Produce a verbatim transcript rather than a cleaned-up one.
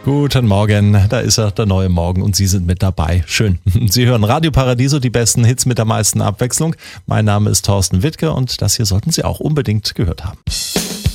Guten Morgen, da ist er, der neue Morgen und Sie sind mit dabei. Schön. Sie hören Radio Paradiso, die besten Hits mit der meisten Abwechslung. Mein Name ist Thorsten Wittke und das hier sollten Sie auch unbedingt gehört haben.